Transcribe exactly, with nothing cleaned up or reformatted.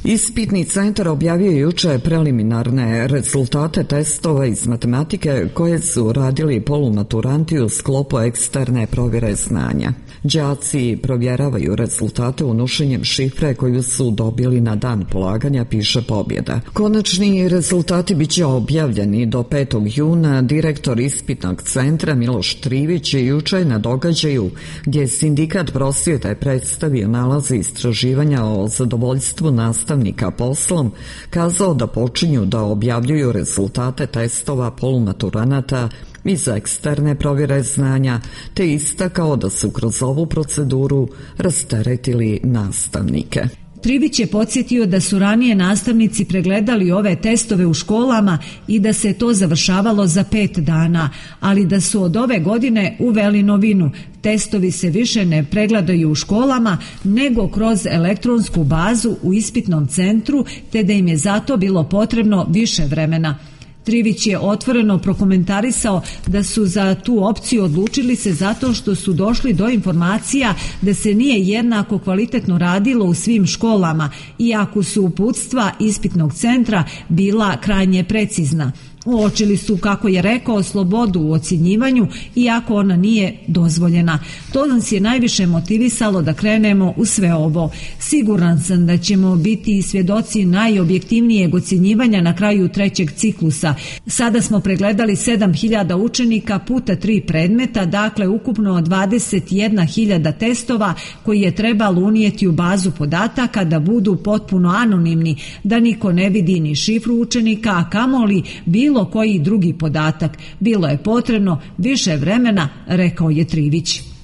Ispitni centar objavio juče preliminarne rezultate testova iz matematike koje su radili polumaturanti u sklopu eksterne provjere znanja. Đaci provjeravaju rezultate unošenjem šifre koju su dobili na dan polaganja, piše Pobjeda. Konačni rezultati biće objavljeni do petog juna. Direktor ispitnog centra Miloš Trivić je juče na događaju gdje je Sindikat prosvjete predstavio nalaze istraživanja o zadovoljstvu nastavnika poslom kazao da počinju da objavljuju rezultate testova polumaturanata iz eksterne provjere znanja, te istakao da su kroz ovu proceduru rasteretili nastavnike. Trivić je podsjetio da su ranije nastavnici pregledali ove testove u školama i da se to završavalo za pet dana, ali da su od ove godine uveli novinu. Testovi se više ne pregledaju u školama, nego kroz elektronsku bazu u ispitnom centru, te da im je zato bilo potrebno više vremena. Trivić je otvoreno prokomentarisao da su za tu opciju odlučili se zato što su došli do informacija da se nije jednako kvalitetno radilo u svim školama, iako su uputstva ispitnog centra bila krajnje precizna. Uočili su, kako je rekao, slobodu u ocjenjivanju, iako ona nije dozvoljena. To nas je najviše motivisalo da krenemo u sve ovo. Siguran sam da ćemo biti svjedoci najobjektivnijeg ocjenjivanja na kraju trećeg ciklusa. Sada smo pregledali sedam hiljada učenika puta tri predmeta, dakle ukupno dvadeset jedna hiljada testova koji je trebalo unijeti u bazu podataka da budu potpuno anonimni, da niko ne vidi ni šifru učenika, a kamoli bilo koji drugi podatak. Bilo je potrebno više vremena, rekao je Trivić.